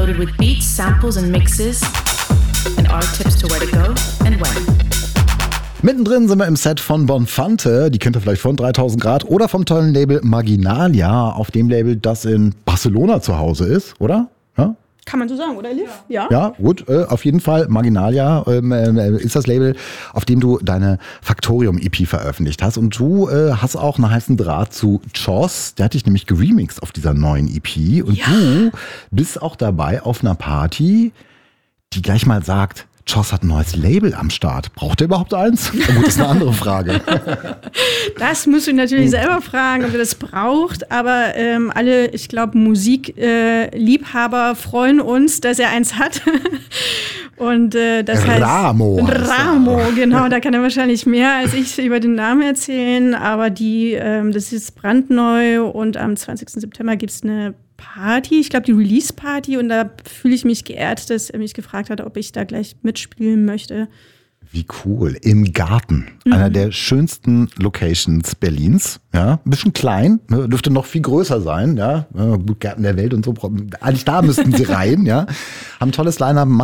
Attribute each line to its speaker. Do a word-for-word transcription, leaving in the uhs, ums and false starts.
Speaker 1: loaded with beats, samples and mixes and our tips to where to go and when.
Speaker 2: Mittendrin sind wir im Set von Bonfante, die kennt ihr vielleicht von dreitausend Grad oder vom tollen Label Marginalia, auf dem Label, das in Barcelona zu Hause ist, oder? Ja?
Speaker 3: Kann man so sagen, oder Liv? Ja.
Speaker 2: Ja, gut, äh, auf jeden Fall. Marginalia ähm, äh, ist das Label, auf dem du deine Factorium-E P veröffentlicht hast. Und du äh, hast auch einen heißen Draht zu Choss. Der hat dich nämlich geremixed auf dieser neuen E P. Und ja. du bist auch dabei auf einer Party, die gleich mal sagt, Choss hat ein neues Label am Start. Braucht er überhaupt eins? Na gut, das ist eine andere Frage.
Speaker 3: Das musst du natürlich selber fragen, ob er das braucht. Aber ähm, alle, ich glaube, Musikliebhaber äh, freuen uns, dass er eins hat. Und äh, das heißt
Speaker 2: Ramo.
Speaker 3: Ramo, genau. Da kann er wahrscheinlich mehr als ich über den Namen erzählen. Aber die, ähm, das ist brandneu und am zwanzigsten September gibt es eine Party, ich glaube die Release-Party, und da fühle ich mich geehrt, dass er mich gefragt hat, ob ich da gleich mitspielen möchte.
Speaker 2: Wie cool. Im Garten. Mhm. Einer der schönsten Locations Berlins. Ja, ein bisschen klein, dürfte noch viel größer sein. Ja, gut, Gärten der Welt und so. Eigentlich da müssten sie rein. Ja, haben ein tolles Line-Up.